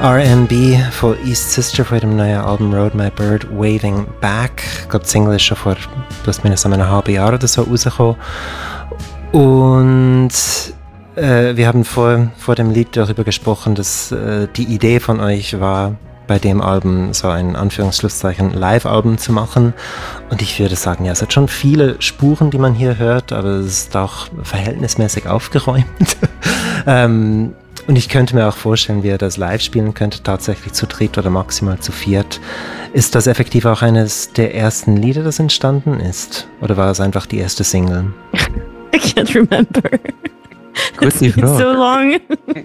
R&B von East Sister von ihrem neuen Album Rode My Bird Waving Back. Ich glaube, die Single ist schon vor plus minus einem halben Jahr oder so rausgekommen. Und wir haben vor dem Lied darüber gesprochen, dass die Idee von euch war, bei dem Album so ein Anführungsschlusszeichen Live-Album zu machen. Und ich würde sagen, ja, es hat schon viele Spuren, die man hier hört, aber es ist auch verhältnismäßig aufgeräumt. Und ich könnte mir auch vorstellen, wie ihr das live spielen könnte, tatsächlich zu dritt oder maximal zu viert. Ist das effektiv auch eines der ersten Lieder, das entstanden ist? Oder war es einfach die erste Single? I can't remember. It's been so long.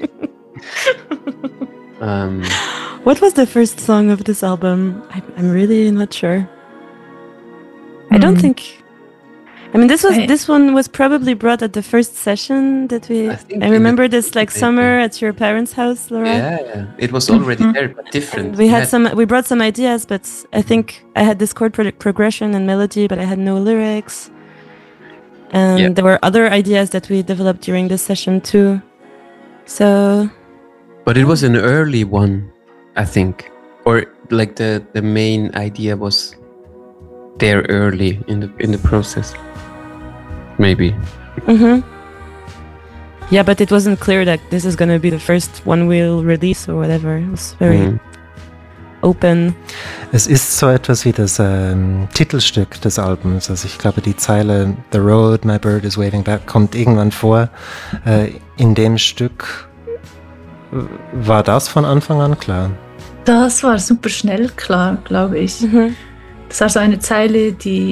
What was the first song of this album? I'm really not sure. I don't think... I mean, this one was probably brought at the first session that we... I remember this like summer at your parents' house, Laura. Yeah. It was already there, but different. And we brought some ideas, but I think I had this chord progression and melody, but I had no lyrics. And there were other ideas that we developed during this session too. So... But it was an early one, I think. Or like the main idea was there early in the process. Maybe. Mm-hmm. Yeah, but it wasn't clear that this is going to be the first one we'll release or whatever. It was very open. Es ist so etwas wie das Titelstück des Albums. Also ich glaube, die Zeile The Road, My Bird is Waving Back kommt irgendwann vor. In dem Stück war das von Anfang an klar? Das war super schnell klar, glaube ich. Mhm. Das war so eine Zeile, die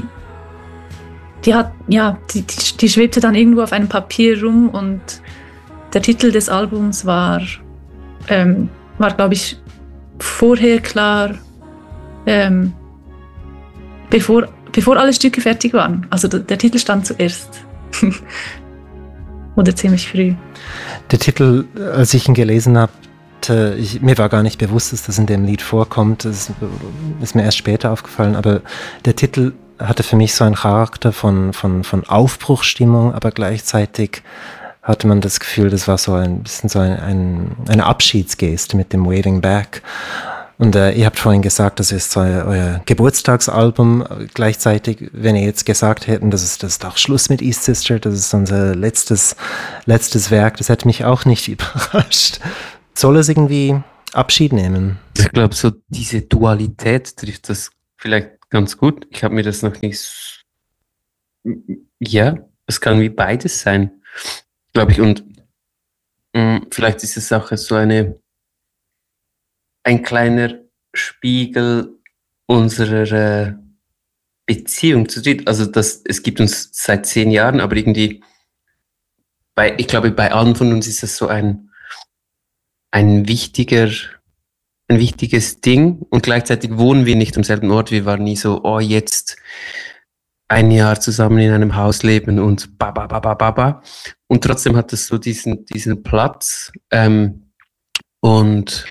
schwebte dann irgendwo auf einem Papier rum und der Titel des Albums war glaube ich, vorher klar, bevor alle Stücke fertig waren. Also der Titel stand zuerst. Oder ziemlich früh. Der Titel, als ich ihn gelesen habe, mir war gar nicht bewusst, dass das in dem Lied vorkommt. Das ist mir erst später aufgefallen, aber der Titel hatte für mich so einen Charakter von Aufbruchsstimmung, aber gleichzeitig hatte man das Gefühl, das war so ein bisschen so eine Abschiedsgeste mit dem Waving Back. Und ihr habt vorhin gesagt, das ist so euer Geburtstagsalbum. Gleichzeitig, wenn ihr jetzt gesagt hätten, das ist auch Schluss mit East Sister, das ist unser letztes Werk, das hätte mich auch nicht überrascht. Soll es irgendwie Abschied nehmen? Ich glaube, so diese Dualität trifft das vielleicht ganz gut. Ich habe mir das noch nicht... Ja, es kann wie beides sein, glaube ich. Und vielleicht ist es auch so ein kleiner Spiegel unserer Beziehung zu dritt. Also es gibt uns seit 10 Jahren, aber irgendwie, ich glaube, bei allen von uns ist das so ein wichtiges Ding und gleichzeitig wohnen wir nicht am selben Ort. Wir waren nie so, jetzt 1 Jahr zusammen in einem Haus leben und ba. Und trotzdem hat es so diesen Platz und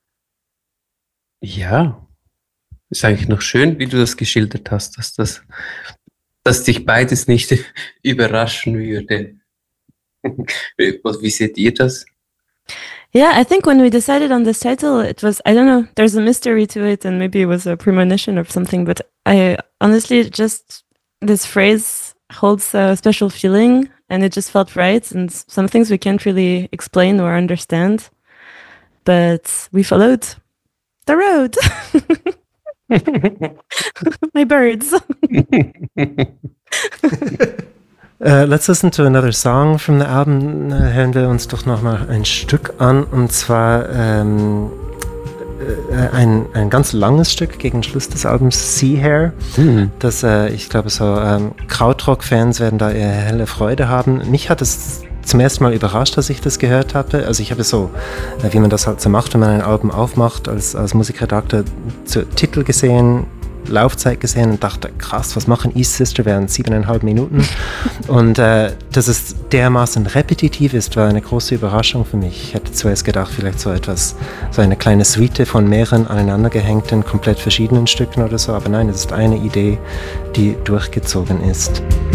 ja, ist eigentlich noch schön, wie du das geschildert hast, dass dich beides nicht überraschen würde. Wie seht ihr das? Yeah, I think when we decided on this title, it was, I don't know, there's a mystery to it and maybe it was a premonition or something, but I honestly just, this phrase holds a special feeling and it just felt right, and some things we can't really explain or understand, but we followed the road. My birds. Let's listen to another song from the album. Hören wir uns doch nochmal ein Stück an, und zwar ein ganz langes Stück gegen Schluss des Albums, Sea Hair. Das, ich glaube, so Krautrock-Fans werden da eher helle Freude haben. Mich hat es zum ersten Mal überrascht, dass ich das gehört habe. Also ich habe so, wie man das halt so macht, wenn man ein Album aufmacht, als Musikredakteur, Titel gesehen, Laufzeit gesehen und dachte, krass, was machen East Sister während 7,5 Minuten? Und dass es dermaßen repetitiv ist, war eine große Überraschung für mich. Ich hätte zuerst gedacht, vielleicht so eine kleine Suite von mehreren aneinandergehängten, komplett verschiedenen Stücken oder so, aber nein, es ist eine Idee, die durchgezogen ist.